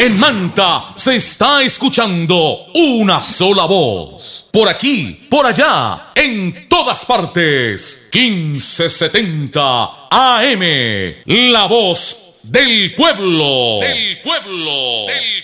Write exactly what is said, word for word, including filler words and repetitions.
En Manta se está escuchando una sola voz. Por aquí, por allá, en todas partes. quince setenta A M. La voz del pueblo. Del pueblo. Del